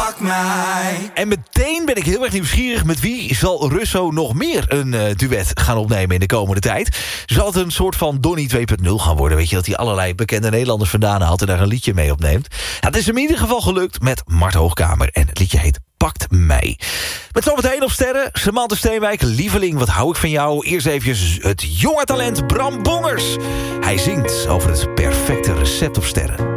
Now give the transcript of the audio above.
pak mij. En meteen ben ik heel erg nieuwsgierig... met wie zal Russo nog meer een duet gaan opnemen in de komende tijd? Zal het een soort van Donnie 2.0 gaan worden? Weet je, dat hij allerlei bekende Nederlanders vandaan haalt... en daar een liedje mee opneemt? Het is hem in ieder geval gelukt met Mart Hoogkamer. En het liedje heet Pakt Mij. Met zometeen op sterren, Samantha Steenwijk, lieveling, wat hou ik van jou? Eerst eventjes het jonge talent Bram Bongers. Hij zingt over het perfecte recept op sterren.